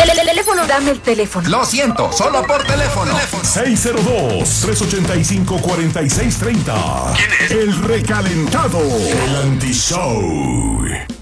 Teléfono, dame el teléfono. Lo siento, solo por teléfono. 602-385-4630. ¿Quién es? El recalentado. El anti-show.